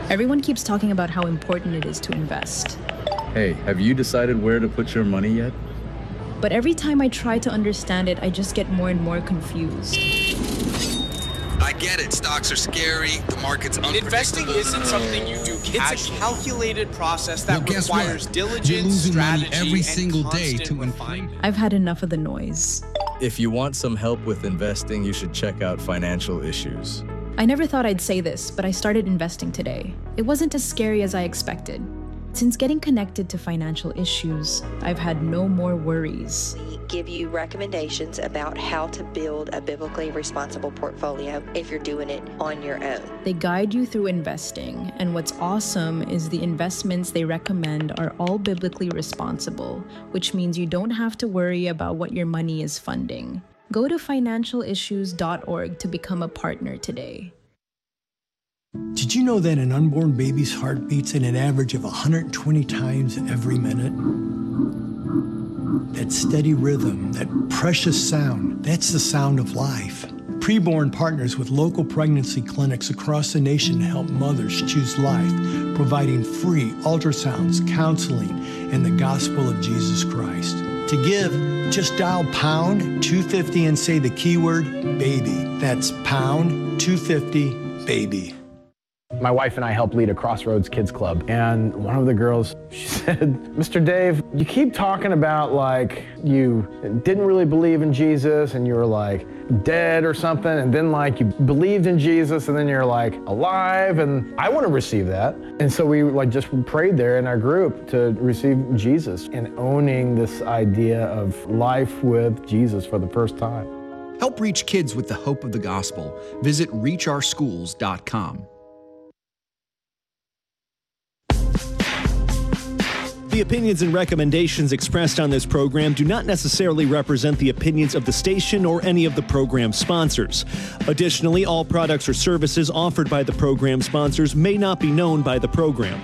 Everyone keeps talking about how important it is to invest. Hey, have you decided where to put your money yet? But every time I try to understand it, I just get more and more confused. I get it. Stocks are scary. The market's unpredictable. Investing isn't something you do casually. It's a calculated process that well, requires diligence, You're losing strategy, money every single day to refine. I've had enough of the noise. If you want some help with investing, you should check out Financial Issues. I never thought I'd say this, but I started investing today. It wasn't as scary as I expected. Since getting connected to Financial Issues, I've had no more worries. We give you recommendations about how to build a biblically responsible portfolio if you're doing it on your own. They guide you through investing, and what's awesome is the investments they recommend are all biblically responsible, which means you don't have to worry about what your money is funding. Go to financialissues.org to become a partner today. Did you know that an unborn baby's heart beats at an average of 120 times every minute? That steady rhythm, that precious sound, that's the sound of life. Preborn partners with local pregnancy clinics across the nation to help mothers choose life, providing free ultrasounds, counseling, and the gospel of Jesus Christ. To give, just dial pound 250 and say the keyword baby. That's pound 250 baby. My wife and I help lead a Crossroads Kids Club, and one of the girls, she said, Mr. Dave, you keep talking about like you didn't really believe in Jesus and you were like dead or something, and then like you believed in Jesus and then you're like alive, and I want to receive that. And so we like just prayed there in our group to receive Jesus and owning this idea of life with Jesus for the first time. Help reach kids with the hope of the gospel. Visit reachOurschools.com. The opinions and recommendations expressed on this program do not necessarily represent the opinions of the station or any of the program sponsors. Additionally, all products or services offered by the program sponsors may not be known by the program.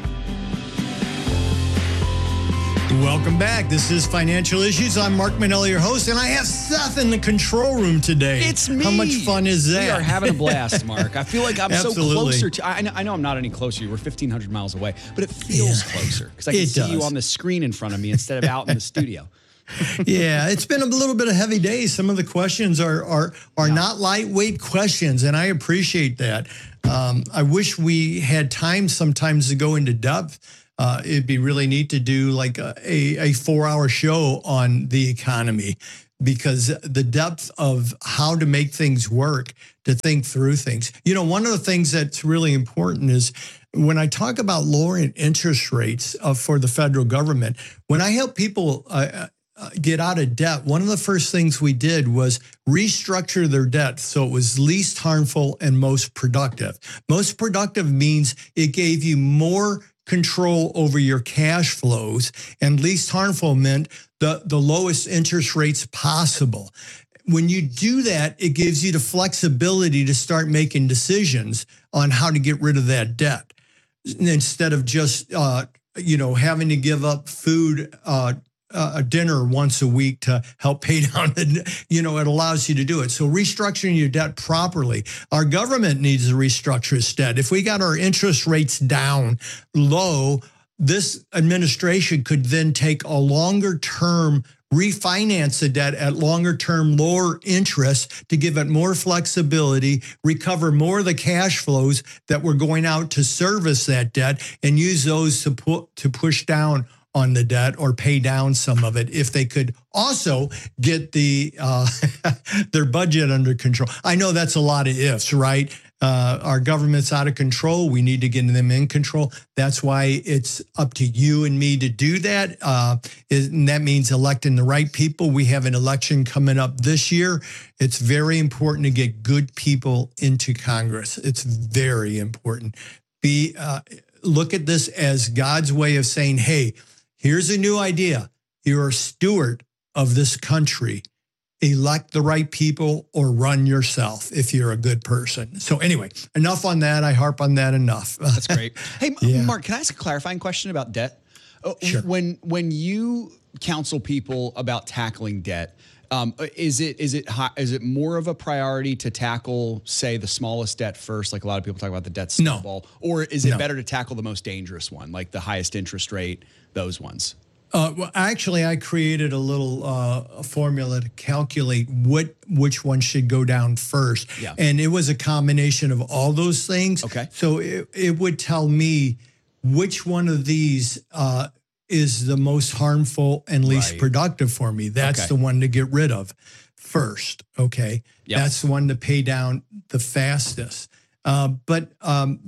Welcome back. This is Financial Issues. I'm Mark Manelli, your host, and I have Seth in the control room today. It's me. How much fun is that? We are having a blast, Mark. I feel like I'm so Absolutely. closer to. I know I'm not any closer. We're 1,500 miles away, but it feels closer because I can see you on the screen in front of me instead of out in the studio. Yeah, it's been a little bit of heavy day. Some of the questions are not lightweight questions, and I appreciate that. I wish we had time sometimes to go into depth. It'd be really neat to do like a 4-hour show on the economy, because the depth of how to make things work, to think through things. You know, one of the things that's really important is when I talk about lowering interest rates for the federal government, when I help people get out of debt, one of the first things we did was restructure their debt so it was least harmful and most productive. Most productive means it gave you more control over your cash flows, and least harmful meant the lowest interest rates possible. When you do that, it gives you the flexibility to start making decisions on how to get rid of that debt instead of just having to give up food a dinner once a week to help pay down it allows you to do it. So restructuring your debt properly. Our government needs to restructure its debt. If we got our interest rates down low, this administration could then take a longer term, refinance the debt at longer term, lower interest to give it more flexibility, recover more of the cash flows that were going out to service that debt, and use those to push down on the debt or pay down some of it if they could also get their budget under control. I know that's a lot of ifs, right? Our government's out of control. We need to get them in control. That's why it's up to you and me to do that. And that means electing the right people. We have an election coming up this year. It's very important to get good people into Congress. It's very important. Look at this as God's way of saying, hey, here's a new idea. You're a steward of this country. Elect the right people or run yourself if you're a good person. So anyway, enough on that. I harp on that enough. That's great. Hey, Mark, can I ask a clarifying question about debt? Sure. When you counsel people about tackling debt, Is it more of a priority to tackle, say, the smallest debt first, like a lot of people talk about the debt snowball, or is it better to tackle the most dangerous one, like the highest interest rate, those ones? Well, actually, I created a little formula to calculate which one should go down first. Yeah. And it was a combination of all those things. Okay. So it would tell me which one of these is the most harmful and least productive for me. That's the one to get rid of first. Okay. Yep. That's the one to pay down the fastest. But one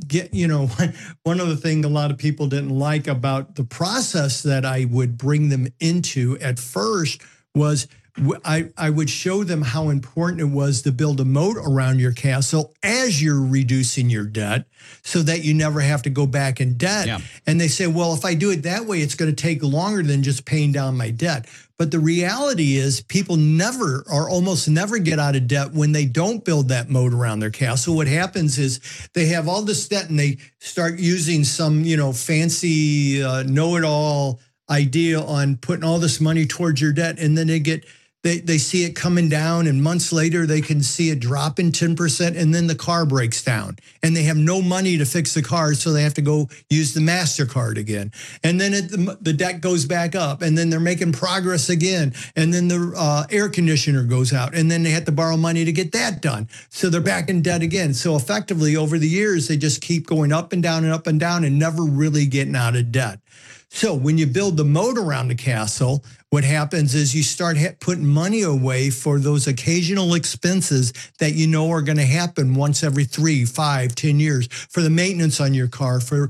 of the things a lot of people didn't like about the process that I would bring them into at first was I would show them how important it was to build a moat around your castle as you're reducing your debt so that you never have to go back in debt. Yeah. And they say, well, if I do it that way, it's going to take longer than just paying down my debt. But the reality is people never or almost never get out of debt when they don't build that moat around their castle. What happens is they have all this debt and they start using some, fancy know-it-all idea on putting all this money towards your debt. And then they see it coming down, and months later they can see it dropping 10%, and then the car breaks down and they have no money to fix the car, so they have to go use the MasterCard again. And then the debt goes back up, and then they're making progress again, and then the air conditioner goes out, and then they have to borrow money to get that done. So they're back in debt again. So effectively over the years, they just keep going up and down and up and down and never really getting out of debt. So when you build the moat around the castle, what happens is you start putting money away for those occasional expenses that you know are going to happen once every 3, 5, 10 years. For the maintenance on your car, for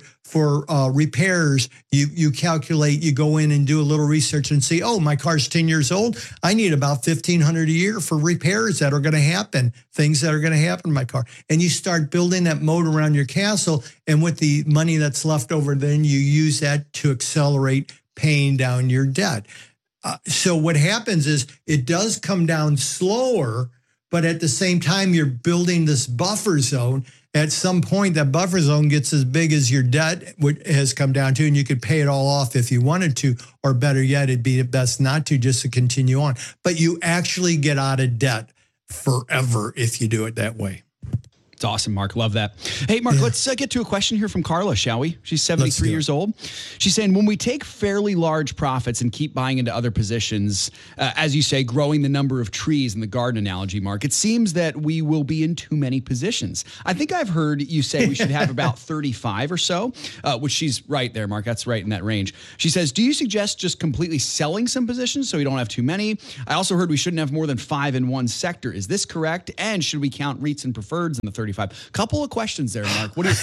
repairs, you calculate, you go in and do a little research and see, oh, my car's 10 years old. I need about $1,500 a year for repairs that are going to happen, things that are going to happen in my car. And you start building that moat around your castle. And with the money that's left over, then you use that to accelerate paying down your debt. So what happens is it does come down slower, but at the same time, you're building this buffer zone. At some point, that buffer zone gets as big as your debt has come down to, and you could pay it all off if you wanted to, or better yet, it'd be best not to, just to continue on. But you actually get out of debt forever if you do it that way. It's awesome, Mark. Love that. Hey, Mark, let's get to a question here from Carla, shall we? She's 73 years old. She's saying, when we take fairly large profits and keep buying into other positions, as you say, growing the number of trees in the garden analogy, Mark, it seems that we will be in too many positions. I think I've heard you say we should have about 35 or so, which she's right there, Mark. That's right in that range. She says, do you suggest just completely selling some positions so we don't have too many? I also heard we shouldn't have more than 5 in one sector. Is this correct? And should we count REITs and preferreds in the 35? Couple of questions there, Mark. What do you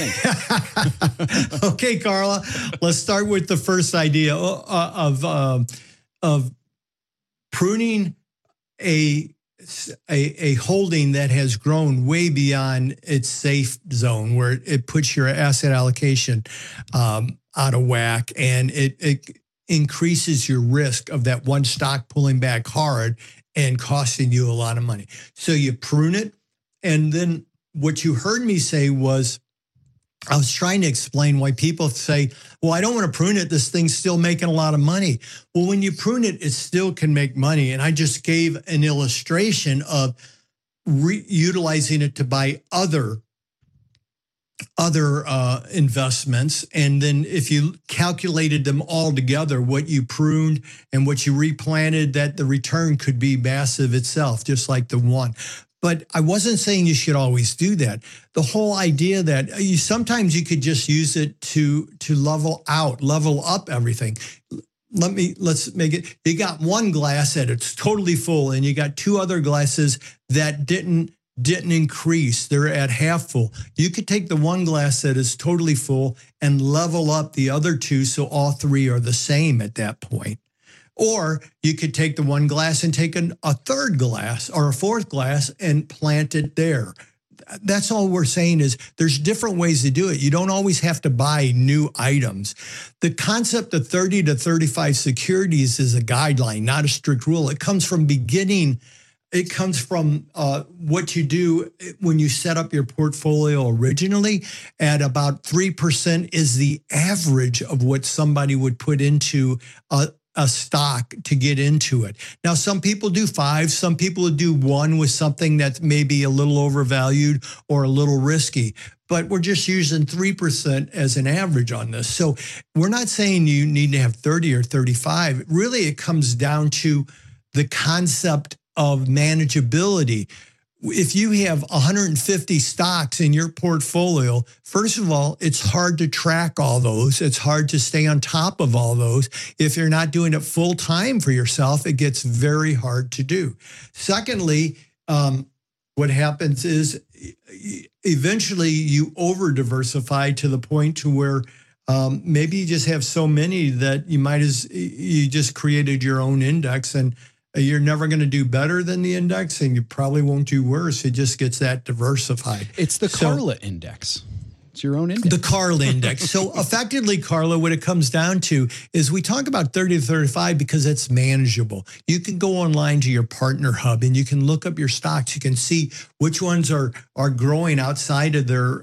think? Okay, Carla, let's start with the first idea of pruning a holding that has grown way beyond its safe zone, where it puts your asset allocation out of whack, and it increases your risk of that one stock pulling back hard and costing you a lot of money. So you prune it, and then what you heard me say was, I was trying to explain why people say, well, I don't want to prune it. This thing's still making a lot of money. Well, when you prune it, it still can make money. And I just gave an illustration of utilizing it to buy other investments. And then if you calculated them all together, what you pruned and what you replanted, that the return could be massive itself, just like the one. But I wasn't saying you should always do that. The whole idea that sometimes you could just use it to level up everything. Let's make it, you got one glass that it's totally full, and you got 2 other glasses that didn't increase. They're at half full. You could take the one glass that is totally full and level up the other 2 so all 3 are the same at that point. Or you could take the one glass and take a third glass or a fourth glass and plant it there. That's all we're saying is there's different ways to do it. You don't always have to buy new items. The concept of 30 to 35 securities is a guideline, not a strict rule. It comes from what you do when you set up your portfolio originally. At about 3% is the average of what somebody would put into a stock to get into it. Now, some people do 5, some people do 1 with something that's maybe a little overvalued or a little risky, but we're just using 3% as an average on this. So we're not saying you need to have 30 or 35. Really, it comes down to the concept of manageability. If you have 150 stocks in your portfolio, first of all, it's hard to track all those. It's hard to stay on top of all those. If you're not doing it full time for yourself, it gets very hard to do. Secondly, what happens is eventually you over diversify to the point to where maybe you just have so many that you just created your own index, and you're never going to do better than the index, and you probably won't do worse. It just gets that diversified. It's the Carla index. It's your own index. The Carla index. So effectively, Carla, what it comes down to is we talk about 30 to 35 because it's manageable. You can go online to your partner hub and you can look up your stocks. You can see which ones are growing outside of their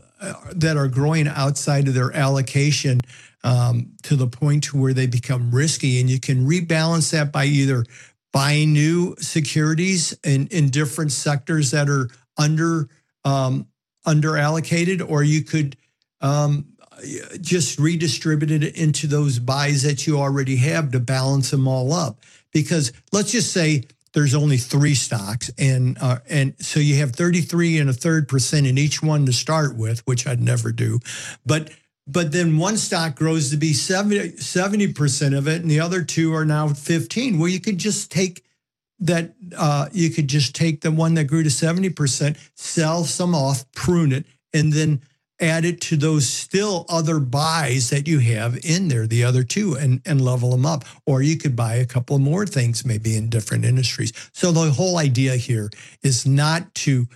allocation to the point to where they become risky, and you can rebalance that by either buying new securities in different sectors that are under allocated, or you could just redistribute it into those buys that you already have to balance them all up. Because let's just say there's only 3 stocks, and so you have 33 1/3% in each one to start with, which I'd never do, but then one stock grows to be 70% of it, and the other 2 are now 15. Well, you could just take that. You could just take the one that grew to 70%, sell some off, prune it, and then add it to those still other buys that you have in there, the other 2, and level them up. Or you could buy a couple more things, maybe in different industries. So the whole idea here is not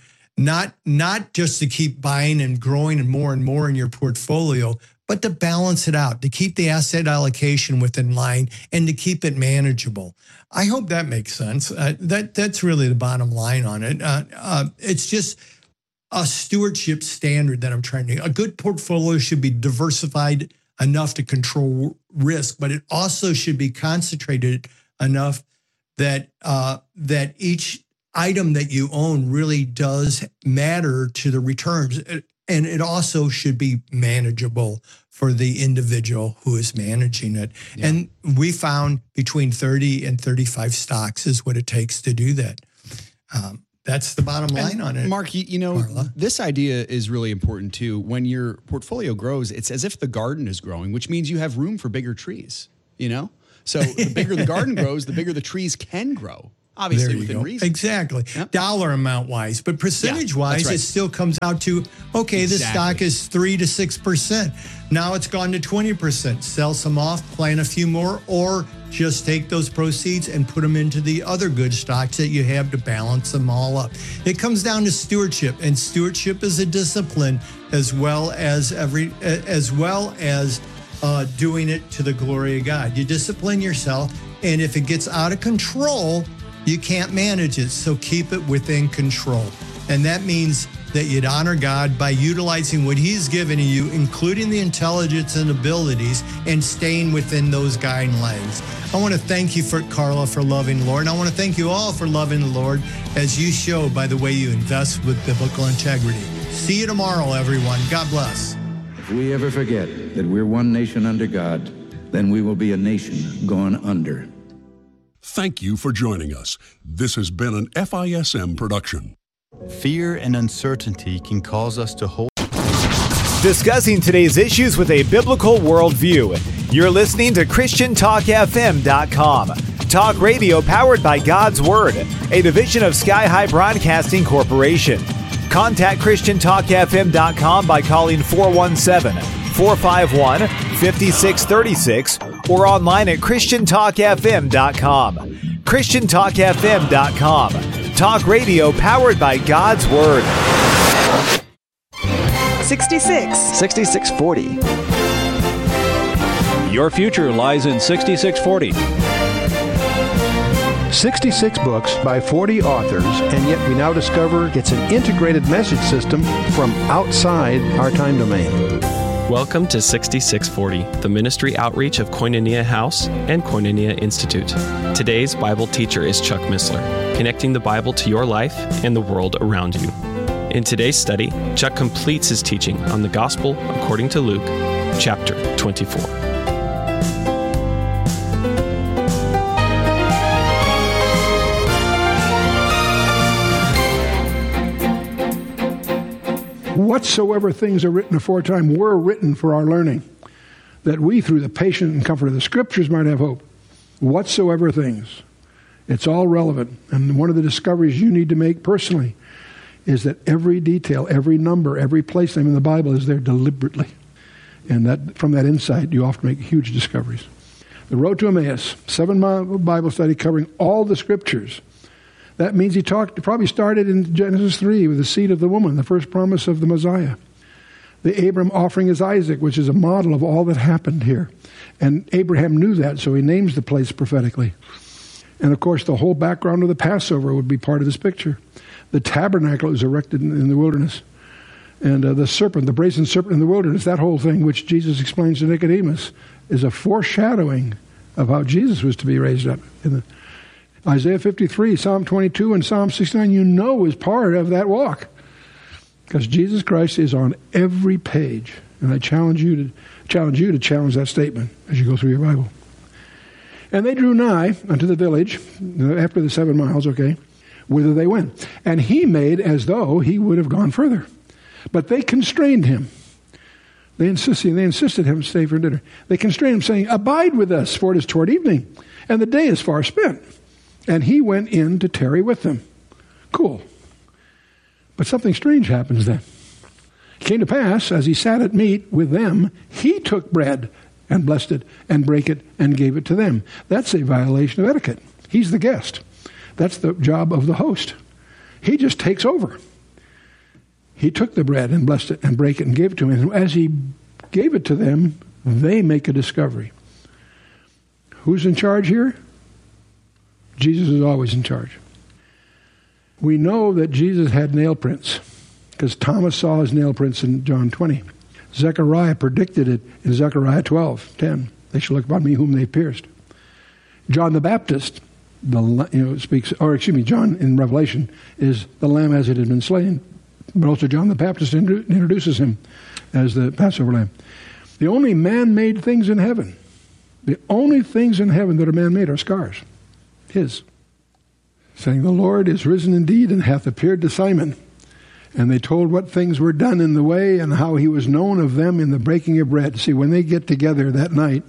just to keep buying and growing and more in your portfolio, but to balance it out, to keep the asset allocation within line and to keep it manageable. I hope that makes sense. That's really the bottom line on it. It's just a stewardship standard that I'm trying to. A good portfolio should be diversified enough to control risk, but it also should be concentrated enough that each item that you own really does matter to the returns. And it also should be manageable for the individual who is managing it. Yeah. And we found between 30 and 35 stocks is what it takes to do that. That's the bottom line on it. Mark, Carla, this idea is really important too. When your portfolio grows, it's as if the garden is growing, which means you have room for bigger trees, So the bigger the garden grows, the bigger the trees can grow. Obviously within reason. Exactly. Yep. Dollar amount wise, but percentage wise, right. It still comes out to, okay, this stock is 3 to 6%. Now it's gone to 20%. Sell some off, plant a few more, or just take those proceeds and put them into the other good stocks that you have to balance them all up. It comes down to stewardship, and stewardship is a discipline as well as doing it to the glory of God. You discipline yourself, and if it gets out of control, you can't manage it, so keep it within control. And that means that you'd honor God by utilizing what He's given you, including the intelligence and abilities, and staying within those guidelines. I want to thank you, Carla, for loving the Lord. And I want to thank you all for loving the Lord as you show by the way you invest with biblical integrity. See you tomorrow, everyone. God bless. If we ever forget that we're one nation under God, then we will be a nation going under. Thank you for joining us. This has been an FISM production. Fear and uncertainty can cause us to hold. Discussing today's issues with a biblical worldview. You're listening to ChristianTalkFM.com. Talk radio powered by God's Word, a division of Sky High Broadcasting Corporation. Contact ChristianTalkFM.com by calling 417-451-5636 or online at ChristianTalkFM.com. ChristianTalkFM.com. Talk radio powered by God's Word. 6640. Your future lies in 6640. 66 books by 40 authors, and yet we now discover it's an integrated message system from outside our time domain. Welcome to 6640, the ministry outreach of Koinonia House and Koinonia Institute. Today's Bible teacher is Chuck Missler, connecting the Bible to your life and the world around you. In today's study, Chuck completes his teaching on the Gospel according to Luke, chapter 24. Whatsoever things are written aforetime were written for our learning, that we through the patience and comfort of the Scriptures might have hope. Whatsoever things. It's all relevant. And one of the discoveries you need to make personally is that every detail, every number, every place name in the Bible is there deliberately. And that from that insight, you often make huge discoveries. The Road to Emmaus, 7-mile Bible study covering all the Scriptures. That means he probably started in Genesis 3 with the seed of the woman, the first promise of the Messiah. The Abram offering his Isaac, which is a model of all that happened here. And Abraham knew that, so he names the place prophetically. And of course, the whole background of the Passover would be part of this picture. The tabernacle was erected in the wilderness. And the serpent, the brazen serpent in the wilderness, that whole thing, which Jesus explains to Nicodemus, is a foreshadowing of how Jesus was to be raised up. Isaiah 53, Psalm 22, and Psalm 69, is part of that walk. Because Jesus Christ is on every page. And I challenge you to challenge that statement as you go through your Bible. And they drew nigh unto the village, after the 7 miles, whither they went. And he made as though he would have gone further. But they constrained him. They insisted him to stay for dinner. They constrained him, saying, Abide with us, for it is toward evening, and the day is far spent. And he went in to tarry with them. Cool. But something strange happens then. It came to pass, as he sat at meat with them, he took bread and blessed it and brake it and gave it to them. That's a violation of etiquette. He's the guest. That's the job of the host. He just takes over. He took the bread and blessed it and brake it and gave it to them. And as he gave it to them, they make a discovery. Who's in charge here? Jesus is always in charge. We know that Jesus had nail prints because Thomas saw his nail prints in John 20. Zechariah predicted it in Zechariah 12:10. They shall look upon me whom they pierced. John the Baptist, John in Revelation is the lamb as it had been slain, but also John the Baptist introduces him as the Passover lamb. The only man-made things in heaven, that are man-made are scars. His, saying, the Lord is risen indeed and hath appeared to Simon. And they told what things were done in the way and how he was known of them in the breaking of bread. See, when they get together that night,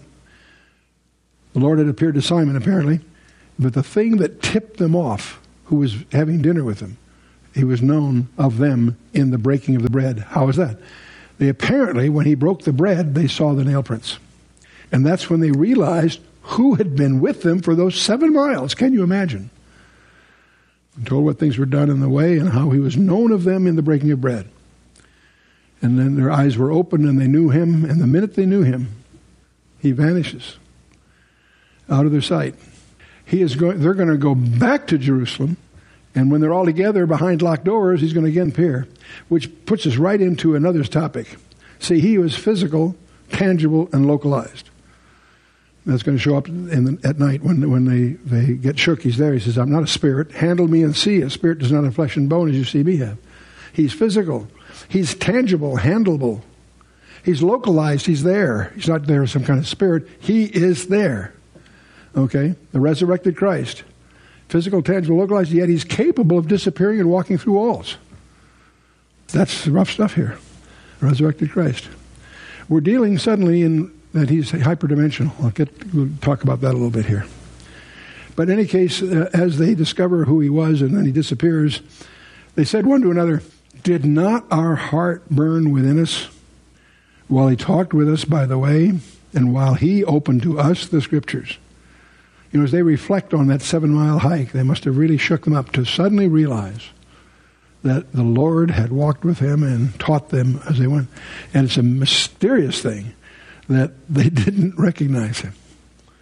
the Lord had appeared to Simon apparently, but the thing that tipped them off, who was having dinner with them, he was known of them in the breaking of the bread. How is that? They apparently, when he broke the bread, they saw the nail prints. And that's when they realized who had been with them for those 7 miles. Can you imagine? And told what things were done in the way and how he was known of them in the breaking of bread. And then their eyes were opened and they knew him. And the minute they knew him, he vanishes out of their sight. They're going to go back to Jerusalem. And when they're all together behind locked doors, he's going to again appear. Which puts us right into another topic. See, he was physical, tangible, and localized. That's going to show up at night when they get shook. He's there. He says, I'm not a spirit. Handle me and see. A spirit does not have flesh and bone as you see me have. He's physical. He's tangible, handleable. He's localized. He's there. He's not there as some kind of spirit. He is there. Okay? The resurrected Christ. Physical, tangible, localized, yet he's capable of disappearing and walking through walls. That's rough stuff here. Resurrected Christ. We're dealing suddenly in that he's hyperdimensional. We'll talk about that a little bit here. But in any case, as they discover who he was and then he disappears, they said one to another, did not our heart burn within us while he talked with us by the way and while he opened to us the Scriptures? As they reflect on that 7-mile hike, they must have really shook them up to suddenly realize that the Lord had walked with him and taught them as they went. And it's a mysterious thing that they didn't recognize him.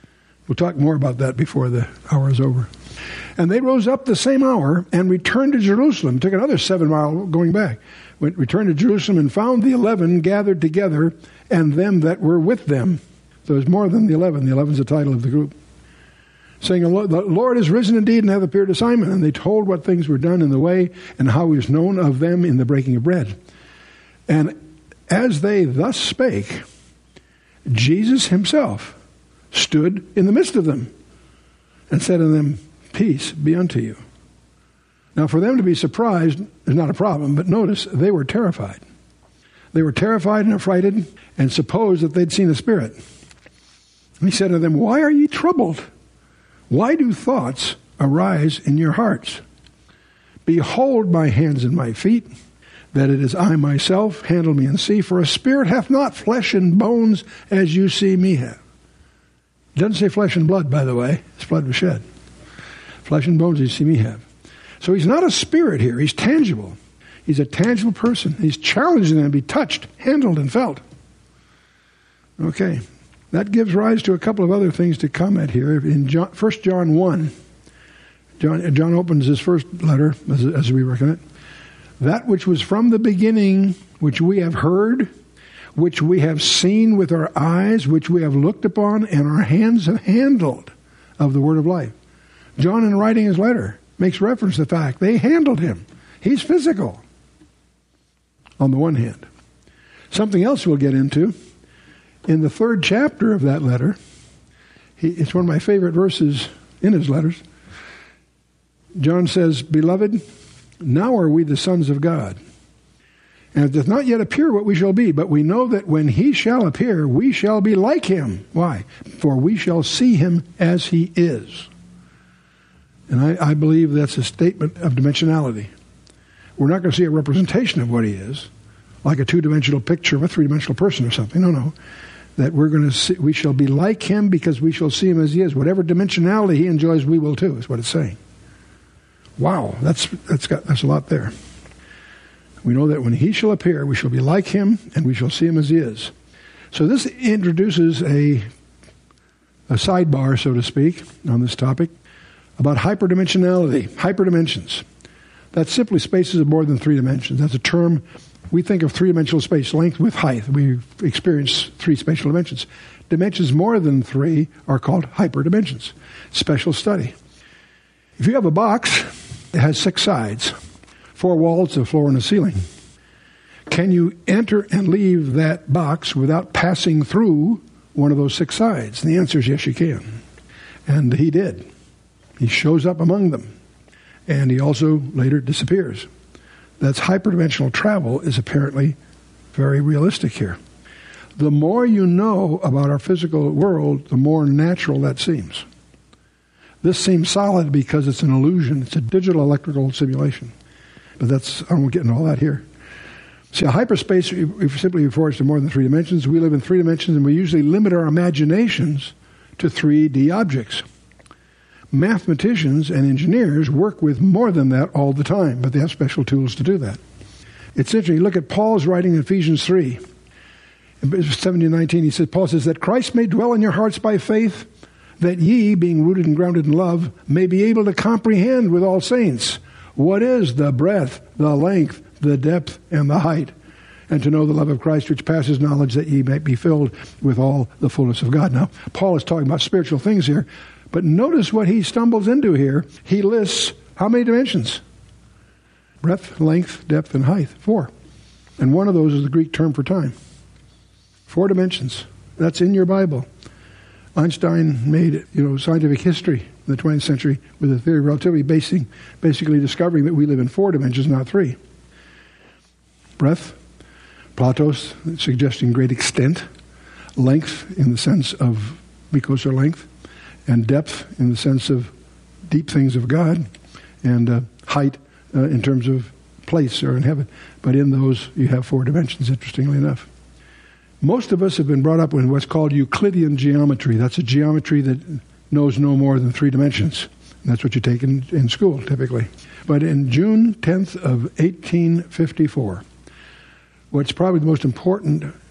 We'll talk more about that before the hour is over. And they rose up the same hour and returned to Jerusalem. Took another 7 mile going back. Returned to Jerusalem and found the 11 gathered together and them that were with them. So there's more than the 11. The 11 is the title of the group. Saying, the Lord is risen indeed and hath appeared to Simon. And they told what things were done in the way and how he was known of them in the breaking of bread. And as they thus spake, Jesus himself stood in the midst of them and said unto them, Peace be unto you. Now, for them to be surprised is not a problem, but notice they were terrified. They were terrified and affrighted and supposed that they'd seen a spirit. And he said to them, Why are ye troubled? Why do thoughts arise in your hearts? Behold my hands and my feet, that it is I myself. Handle me and see, for a spirit hath not flesh and bones as you see me have. It doesn't say flesh and blood, by the way. His blood was shed. Flesh and bones as you see me have. So he's not a spirit here. He's tangible. He's a tangible person. He's challenging them to be touched, handled, and felt. Okay. That gives rise to a couple of other things to comment here. In 1 John 1, John opens his first letter, as we reckon it. That which was from the beginning, which we have heard, which we have seen with our eyes, which we have looked upon, and our hands have handled of the word of life. John, in writing his letter, makes reference to the fact they handled him. He's physical, on the one hand. Something else we'll get into. In the 3rd chapter of that letter, it's one of my favorite verses in his letters. John says, Beloved, now are we the sons of God. And it doth not yet appear what we shall be, but we know that when he shall appear, we shall be like him. Why? For we shall see him as he is. And I believe that's a statement of dimensionality. We're not going to see a representation of what he is, like a 2-dimensional picture of a 3-dimensional person or something. No. That we're going to see, we shall be like him because we shall see him as he is. Whatever dimensionality he enjoys, we will too, is what it's saying. Wow, that's a lot there. We know that when he shall appear, we shall be like him, and we shall see him as he is. So this introduces a sidebar, so to speak, on this topic, about hyperdimensionality, hyperdimensions. That's simply spaces of more than 3 dimensions. That's a term. We think of 3-dimensional space, length, width, height. We experience 3 spatial dimensions. Dimensions more than 3 are called hyperdimensions. Special study. If you have a box, it has 6 sides, 4 walls, a floor, and a ceiling. Can you enter and leave that box without passing through one of those 6 sides? And the answer is yes, you can. And he did. He shows up among them. And he also later disappears. That's hyperdimensional travel is apparently very realistic here. The more you know about our physical world, the more natural that seems. This seems solid because it's an illusion. It's a digital electrical simulation. But I won't get into all that here. See, a hyperspace simply refers to more than 3 dimensions. We live in 3 dimensions, and we usually limit our imaginations to 3D objects. Mathematicians and engineers work with more than that all the time, but they have special tools to do that. It's interesting. Look at Paul's writing in Ephesians 3. In 17-19, he says, Paul says, that Christ may dwell in your hearts by faith, that ye, being rooted and grounded in love, may be able to comprehend with all saints what is the breadth, the length, the depth, and the height, and to know the love of Christ which passes knowledge, that ye might be filled with all the fullness of God. Now, Paul is talking about spiritual things here, but notice what he stumbles into here. He lists how many dimensions? Breadth, length, depth, and height. 4. And one of those is the Greek term for time. 4 dimensions. That's in your Bible. Einstein made scientific history in the 20th century with the theory of relativity, basically discovering that we live in 4 dimensions, not 3. Breadth, Platos suggesting great extent. Length in the sense of because or length. And depth in the sense of deep things of God. And height in terms of place or in heaven. But in those you have 4 dimensions, interestingly enough. Most of us have been brought up in what's called Euclidean geometry. That's a geometry that knows no more than 3 dimensions. And that's what you take in school, typically. But in June 10th of 1854, what's probably the most important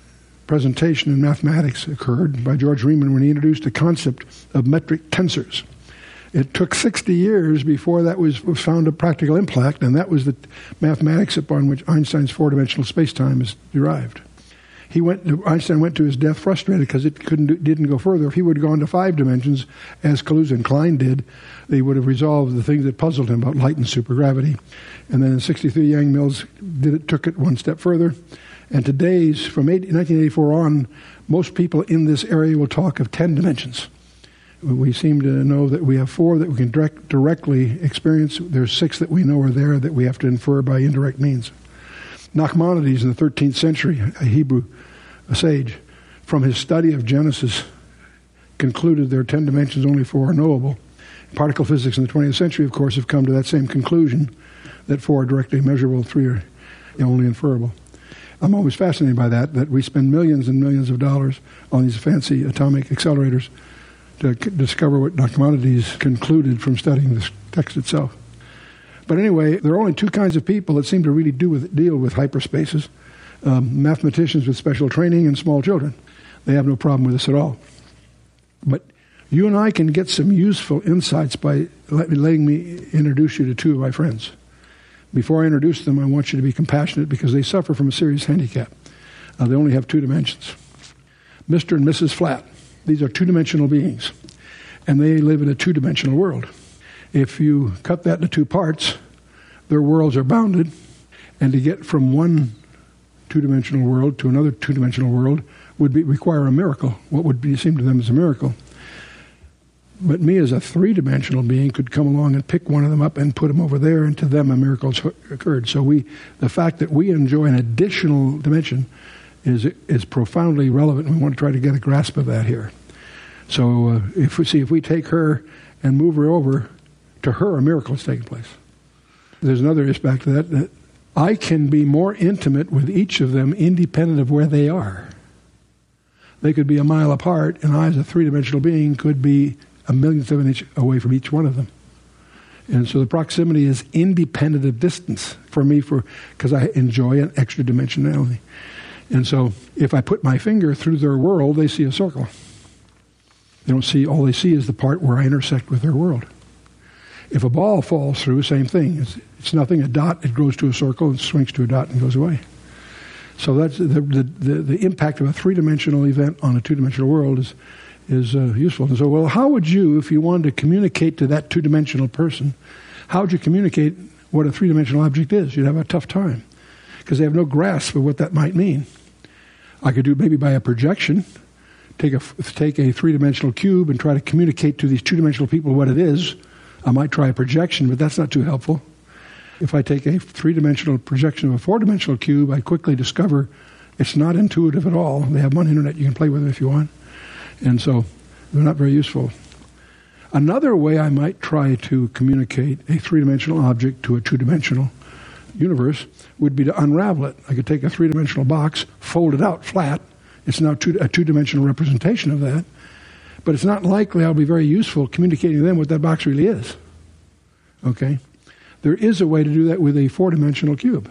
presentation in mathematics occurred by George Riemann when he introduced the concept of metric tensors. It took 60 years before that was found a practical impact, and that was the mathematics upon which Einstein's four-dimensional space-time is derived. Einstein went to his death frustrated because it didn't go further. If he would have gone to 5 dimensions, as Kaluza and Klein did, they would have resolved the things that puzzled him about light and supergravity. And then in 1963, Yang-Mills took it one step further. And from 1984 on, most people in this area will talk of 10 dimensions. We seem to know that we have 4 that we can directly experience. There's 6 that we know are there that we have to infer by indirect means. Nachmanides in the 13th century, a Hebrew sage, from his study of Genesis, concluded there are 10 dimensions, only 4 are knowable. Particle physics in the 20th century, of course, have come to that same conclusion, that 4 are directly measurable, 3 are only inferable. I'm always fascinated by that we spend millions and millions of dollars on these fancy atomic accelerators to discover what Nachmanides concluded from studying this text itself. But anyway, there are only 2 kinds of people that seem to really deal with hyperspaces. Mathematicians with special training and small children. They have no problem with this at all. But you and I can get some useful insights by letting me introduce you to 2 of my friends. Before I introduce them, I want you to be compassionate because they suffer from a serious handicap. They only have 2 dimensions. Mr. and Mrs. Flat. These are 2-dimensional beings, and they live in a 2-dimensional world. If you cut that into 2 parts, their worlds are bounded, and to get from one 2-dimensional world to another 2-dimensional world would require a miracle, what would seem to them as a miracle. But me as a 3-dimensional being could come along and pick one of them up and put them over there, and to them a miracle occurred. So the fact that we enjoy an additional dimension is profoundly relevant, and we want to try to get a grasp of that here. So if we take her and move her over to her, a miracle has taken place. There's another aspect to that I can be more intimate with each of them independent of where they are. They could be a mile apart, and I, as a 3-dimensional being, could be a millionth of an inch away from each one of them. And so the proximity is independent of distance for me because I enjoy an extra dimensionality. And so if I put my finger through their world, they see a circle. All they see is the part where I intersect with their world. If a ball falls through, same thing. It's nothing, a dot, it grows to a circle, it swings to a dot and goes away. So that's the impact of a 3-dimensional event on a 2-dimensional world is useful. And so, how would you, if you wanted to communicate to that 2-dimensional person, how would you communicate what a 3-dimensional object is? You'd have a tough time because they have no grasp of what that might mean. I could do maybe by a projection, take a 3-dimensional cube and try to communicate to these 2-dimensional people what it is. I might try a projection, but that's not too helpful. If I take a 3-dimensional projection of a 4-dimensional cube, I quickly discover it's not intuitive at all. They have one internet, you can play with it if you want. And so they're not very useful. Another way I might try to communicate a 3-dimensional object to a 2-dimensional universe would be to unravel it. I could take a 3-dimensional box, fold it out flat. It's now a 2-dimensional representation of that. But it's not likely I'll be very useful communicating to them what that box really is. Okay? There is a way to do that with a 4-dimensional cube.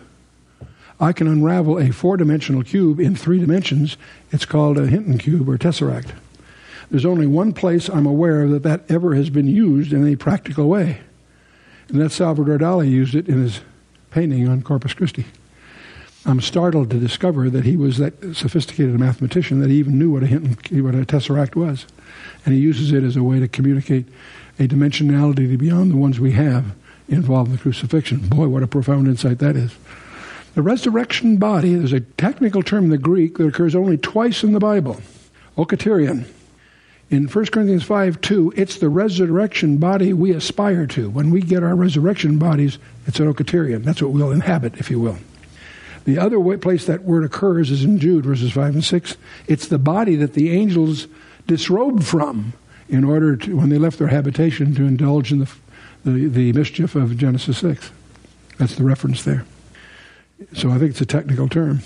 I can unravel a 4-dimensional cube in 3 dimensions. It's called a Hinton cube or tesseract. There's only one place I'm aware that ever has been used in any practical way. And that's Salvador Dali used it in his painting on Corpus Christi. I'm startled to discover that he was that sophisticated a mathematician that he even knew what a tesseract was. And he uses it as a way to communicate a dimensionality beyond the ones we have involved in the crucifixion. Boy, what a profound insight that is. The resurrection body, there's a technical term in the Greek that occurs only twice in the Bible. Okaterion. In 1 Corinthians 5:2, it's the resurrection body we aspire to. When we get our resurrection bodies, it's an okaterion. That's what we'll inhabit, if you will. The other place that word occurs is in Jude, verses 5 and 6. It's the body that the angels disrobed from in order to, when they left their habitation, to indulge in the mischief of Genesis 6. That's the reference there. So I think it's a technical term.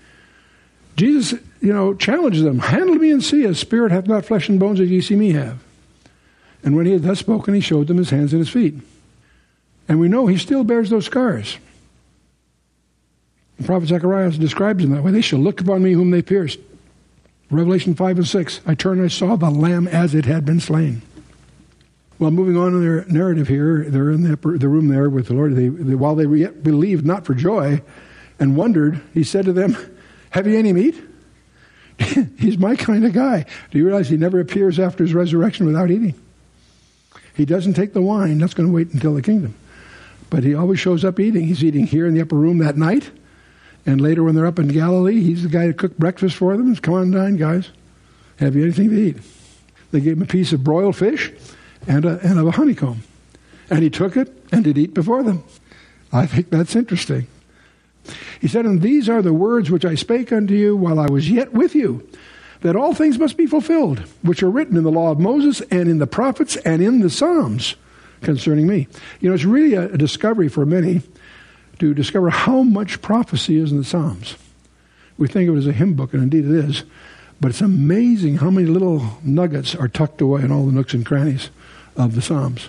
Jesus, challenges them. Handle me and see, as spirit hath not flesh and bones as ye see me have. And when he had thus spoken, he showed them his hands and his feet. And we know he still bears those scars. The prophet Zechariah describes them that way. They shall look upon me whom they pierced. Revelation 5 and 6. I turned and I saw the Lamb as it had been slain. Well, moving on in their narrative here, they're in the room there with the Lord. While they yet believed not for joy and wondered, he said to them, have you any meat? He's my kind of guy. Do you realize he never appears after his resurrection without eating? He doesn't take the wine. That's going to wait until the kingdom. But he always shows up eating. He's eating here in the upper room that night. And later when they're up in Galilee, he's the guy who cooked breakfast for them. Come on down, guys. Have you anything to eat? They gave him a piece of broiled fish and a honeycomb. And he took it and did eat before them. I think that's interesting. He said, and these are the words which I spake unto you while I was yet with you, that all things must be fulfilled, which are written in the law of Moses and in the prophets and in the Psalms concerning me. You know, it's really a discovery for many to discover how much prophecy is in the Psalms. We think of it as a hymn book, and indeed it is, but it's amazing how many little nuggets are tucked away in all the nooks and crannies of the Psalms.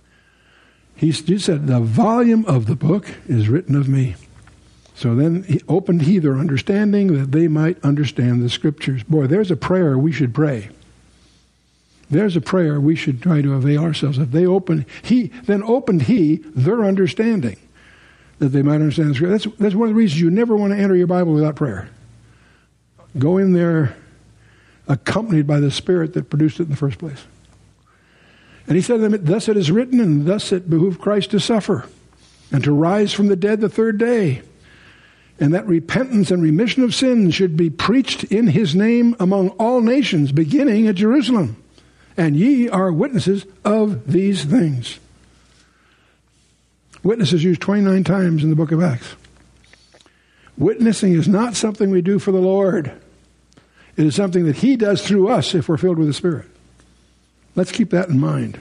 He said, the volume of the book is written of me. So then he opened their understanding that they might understand the Scriptures. Boy, there's a prayer we should pray. There's a prayer we should try to avail ourselves of. Then opened their understanding that they might understand the Scripture. That's one of the reasons you never want to enter your Bible without prayer. Go in there accompanied by the Spirit that produced it in the first place. And he said to them, thus it is written, and thus it behooved Christ to suffer, and to rise from the dead the third day, and that repentance and remission of sins should be preached in his name among all nations, beginning at Jerusalem. And ye are witnesses of these things. Witness is used 29 times in the book of Acts. Witnessing is not something we do for the Lord. It is something that he does through us if we're filled with the Spirit. Let's keep that in mind.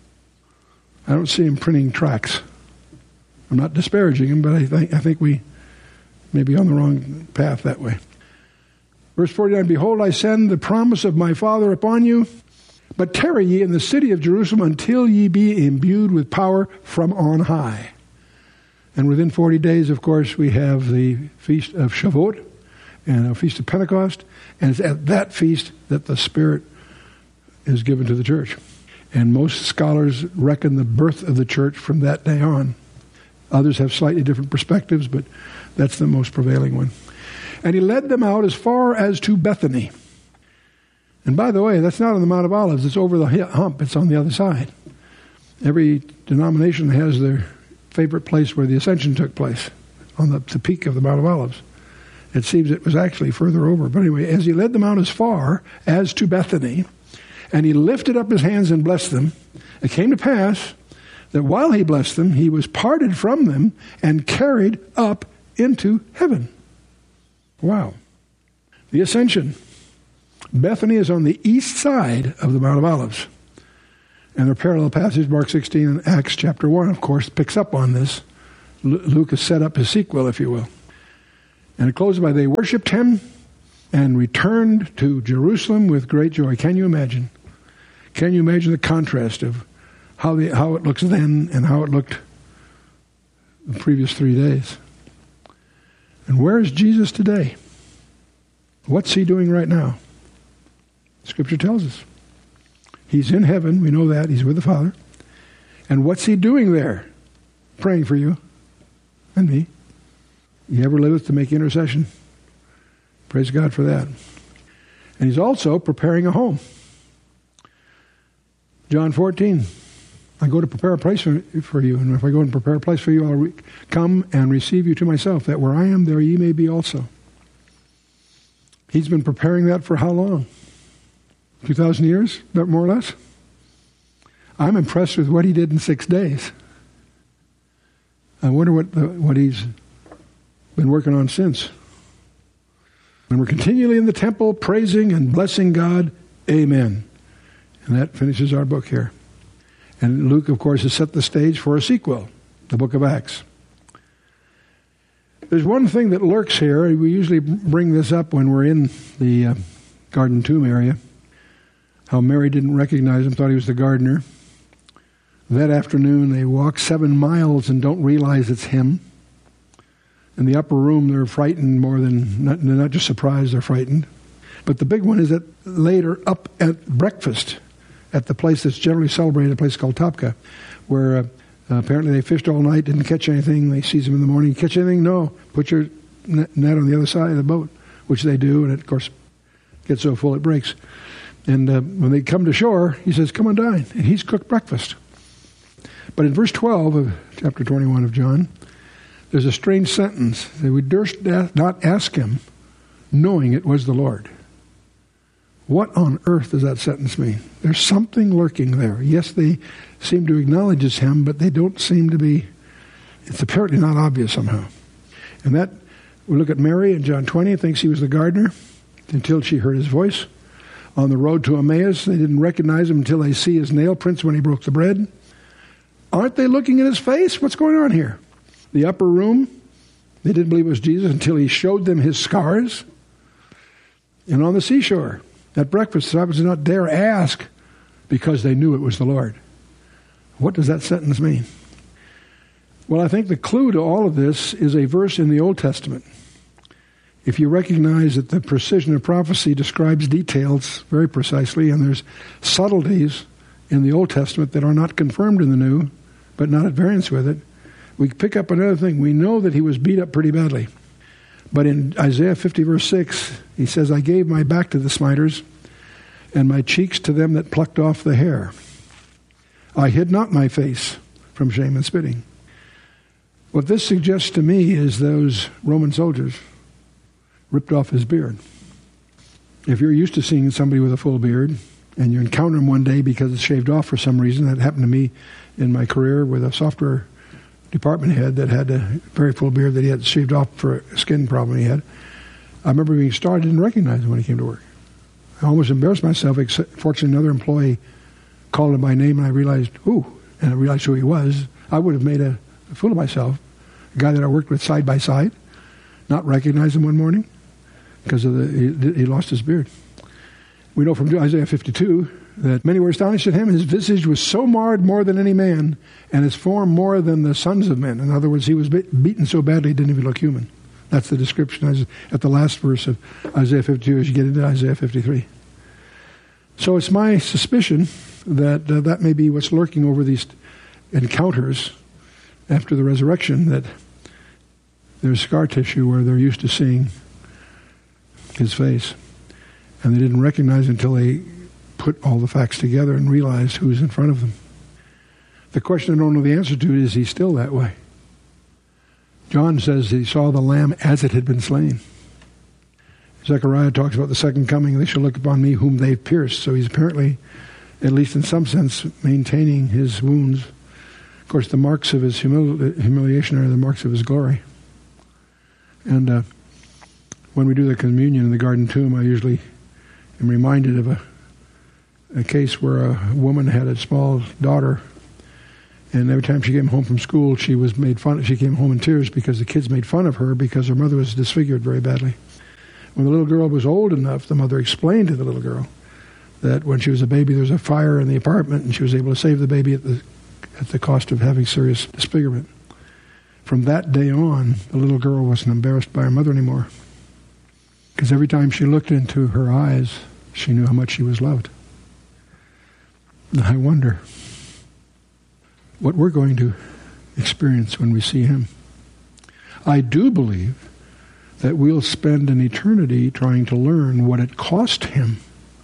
I don't see him printing tracts. I'm not disparaging him, but I think we may be on the wrong path that way. Verse 49, behold, I send the promise of my Father upon you, but tarry ye in the city of Jerusalem until ye be imbued with power from on high. And within 40 days, of course, we have the Feast of Shavuot and a Feast of Pentecost, and it's at that feast that the Spirit is given to the church. And most scholars reckon the birth of the church from that day on. Others have slightly different perspectives, but that's the most prevailing one. And he led them out as far as to Bethany. And by the way, that's not on the Mount of Olives. It's over the hump. It's on the other side. Every denomination has their favorite place where the ascension took place, on the peak of the Mount of Olives. It seems it was actually further over. But anyway, as he led them out as far as to Bethany, and he lifted up his hands and blessed them, it came to pass that while he blessed them, he was parted from them and carried up into heaven. Wow. The ascension. Bethany is on the east side of the Mount of Olives. And their parallel passage, Mark 16 and Acts chapter 1, of course, picks up on this. Luke has set up his sequel, if you will. And it closes by, they worshipped him and returned to Jerusalem with great joy. Can you imagine? Can you imagine the contrast of how it looks then and how it looked the previous 3 days? And where is Jesus today? What's he doing right now? Scripture tells us. He's in heaven. We know that. He's with the Father. And what's he doing there? Praying for you and me. He ever liveth to make intercession. Praise God for that. And he's also preparing a home. John 14. I go to prepare a place for you, and if I go and prepare a place for you, I'll come and receive you to myself, that where I am, there ye may be also. He's been preparing that for how long? 2,000 years, more or less? I'm impressed with what he did in 6 days. I wonder what he's been working on since. And we're continually in the temple praising and blessing God. Amen. And that finishes our book here. And Luke, of course, has set the stage for a sequel, the book of Acts. There's one thing that lurks here. We usually bring this up when we're in the Garden Tomb area. How Mary didn't recognize him, thought he was the gardener. That afternoon, they walk 7 miles and don't realize it's him. In the upper room, they're frightened more than, they're not just surprised, they're frightened. But the big one is that later up at breakfast at the place that's generally celebrated, a place called Topka, where apparently they fished all night, didn't catch anything. They seize them in the morning. Catch anything? No. Put your net on the other side of the boat, which they do, and it, of course, gets so full it breaks. And when they come to shore, he says, come and dine. And he's cooked breakfast. But in verse 12 of chapter 21 of John, there's a strange sentence that we durst not ask him, knowing it was the Lord. What on earth does that sentence mean? There's something lurking there. Yes, they seem to acknowledge it's him, but they don't seem to be, it's apparently not obvious somehow. And that, we look at Mary in John 20, thinks he was the gardener until she heard his voice. On the road to Emmaus, they didn't recognize him until they see his nail prints when he broke the bread. Aren't they looking at his face? What's going on here? The upper room, they didn't believe it was Jesus until he showed them his scars. And on the seashore, at breakfast, the disciples did not dare ask because they knew it was the Lord. What does that sentence mean? Well, I think the clue to all of this is a verse in the Old Testament. If you recognize that the precision of prophecy describes details very precisely, and there's subtleties in the Old Testament that are not confirmed in the New, but not at variance with it, we pick up another thing. We know that he was beat up pretty badly. But in Isaiah 50, verse 6, he says, I gave my back to the smiters, and my cheeks to them that plucked off the hair. I hid not my face from shame and spitting. What this suggests to me is those Roman soldiers ripped off his beard. If you're used to seeing somebody with a full beard, and you encounter him one day because it's shaved off for some reason, that happened to me in my career with a software department head that had a very full beard that he had shaved off for a skin problem he had. I remember being started, didn't recognize him when he came to work. I almost embarrassed myself. Fortunately, another employee called him by name, and I realized, and I realized who he was. I would have made a fool of myself. A guy that I worked with side by side, not recognize him one morning because of he lost his beard. We know from Isaiah 52 that many were astonished at him. His visage was so marred more than any man, and his form more than the sons of men. In other words, he was beaten so badly he didn't even look human. That's the description at the last verse of Isaiah 52 as you get into Isaiah 53. So it's my suspicion that that may be what's lurking over these encounters after the resurrection, that there's scar tissue where they're used to seeing his face, and they didn't recognize until they put all the facts together and realized who's in front of them. The question I don't know the answer to is he still that way? John says he saw the lamb as it had been slain. Zechariah talks about the second coming. They shall look upon me whom they've pierced. So he's apparently, at least in some sense, maintaining his wounds. Of course, the marks of his humiliation are the marks of his glory. And when we do the communion in the garden tomb, I usually am reminded of a case where a woman had a small daughter, and every time she came home from school, she was made fun of. She came home in tears because the kids made fun of her because her mother was disfigured very badly. When the little girl was old enough, the mother explained to the little girl that when she was a baby, there was a fire in the apartment, and she was able to save the baby at the cost of having serious disfigurement. From that day on, the little girl wasn't embarrassed by her mother anymore, because every time she looked into her eyes, she knew how much she was loved. And I wonder what we're going to experience when we see him. I do believe that we'll spend an eternity trying to learn what it cost him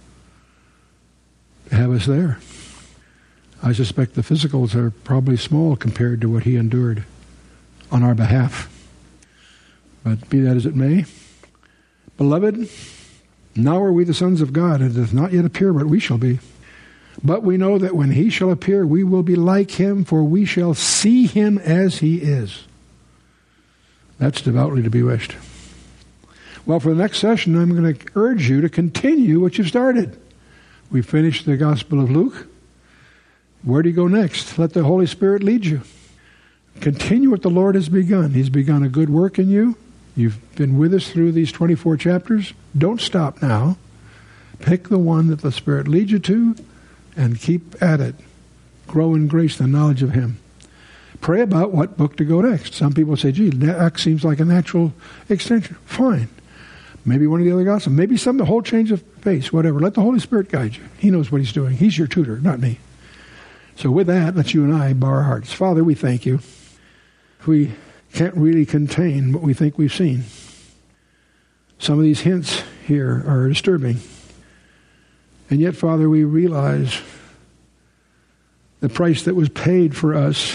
to have us there. I suspect the physicals are probably small compared to what he endured on our behalf. But be that as it may, beloved, now are we the sons of God. It does not yet appear what we shall be. But we know that when he shall appear, we will be like him, for we shall see him as he is. That's devoutly to be wished. Well, for the next session, I'm going to urge you to continue what you've started. We finished the Gospel of Luke. Where do you go next? Let the Holy Spirit lead you. Continue what the Lord has begun. He's begun a good work in you. You've been with us through these 24 chapters. Don't stop now. Pick the one that the Spirit leads you to and keep at it. Grow in grace and knowledge of him. Pray about what book to go next. Some people say, gee, Acts seems like a natural extension. Fine. Maybe one of the other gospels. Maybe the whole change of pace, whatever. Let the Holy Spirit guide you. He knows what he's doing. He's your tutor, not me. So with that, let you and I bow our hearts. Father, we thank you. We can't really contain what we think we've seen. Some of these hints here are disturbing. And yet, Father, we realize the price that was paid for us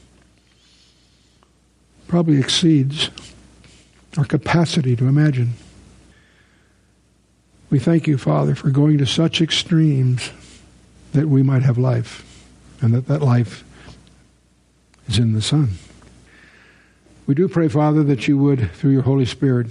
probably exceeds our capacity to imagine. We thank you, Father, for going to such extremes that we might have life, and that life is in the Son. We do pray, Father, that you would, through your Holy Spirit,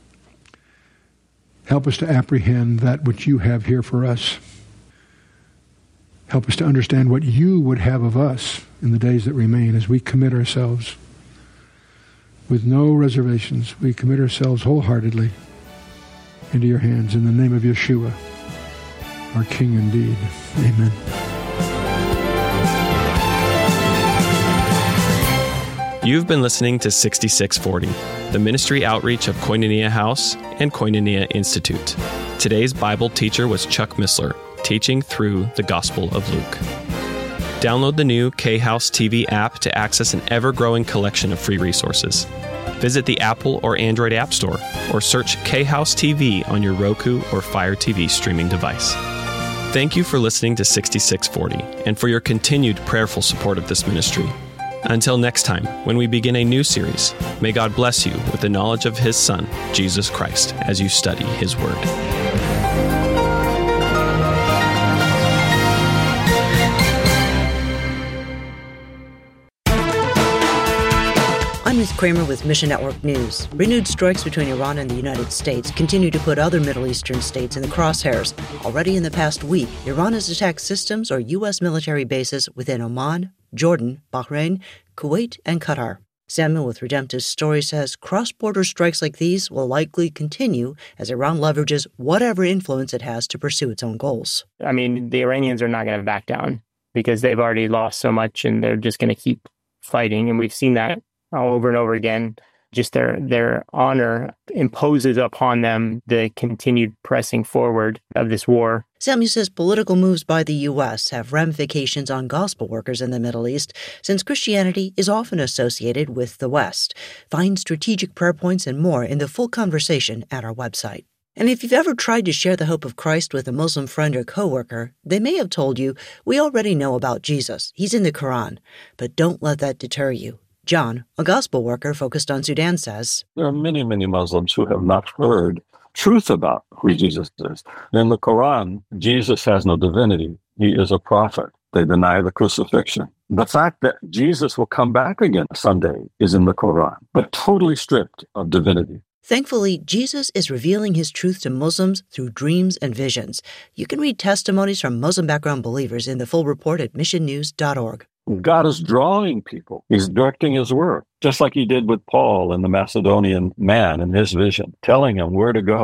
help us to apprehend that which you have here for us. Help us to understand what you would have of us in the days that remain as we commit ourselves with no reservations. We commit ourselves wholeheartedly into your hands in the name of Yeshua, our King indeed. Amen. You've been listening to 6640, the ministry outreach of Koinonia House and Koinonia Institute. Today's Bible teacher was Chuck Missler, teaching through the Gospel of Luke. Download the new K-House TV app to access an ever-growing collection of free resources. Visit the Apple or Android App Store, or search K-House TV on your Roku or Fire TV streaming device. Thank you for listening to 6640 and for your continued prayerful support of this ministry. Until next time, when we begin a new series, may God bless you with the knowledge of His Son, Jesus Christ, as you study His Word. I'm Ruth Kramer with Mission Network News. Renewed strikes between Iran and the United States continue to put other Middle Eastern states in the crosshairs. Already in the past week, Iran has attacked systems or U.S. military bases within Oman, Jordan, Bahrain, Kuwait, and Qatar. Samuel with Redemptive Story says cross-border strikes like these will likely continue as Iran leverages whatever influence it has to pursue its own goals. I mean, the Iranians are not going to back down because they've already lost so much and they're just going to keep fighting. And we've seen that over and over again. Just their honor imposes upon them the continued pressing forward of this war. Samuel says political moves by the U.S. have ramifications on gospel workers in the Middle East, since Christianity is often associated with the West. Find strategic prayer points and more in the full conversation at our website. And if you've ever tried to share the hope of Christ with a Muslim friend or coworker, they may have told you, "We already know about Jesus. He's in the Quran." But don't let that deter you. John, a gospel worker focused on Sudan, says, there are many, many Muslims who have not heard truth about who Jesus is. In the Quran, Jesus has no divinity. He is a prophet. They deny the crucifixion. The fact that Jesus will come back again someday is in the Quran, but totally stripped of divinity. Thankfully, Jesus is revealing his truth to Muslims through dreams and visions. You can read testimonies from Muslim background believers in the full report at missionnews.org. God is drawing people. He's directing his work, just like he did with Paul and the Macedonian man in his vision, telling him where to go.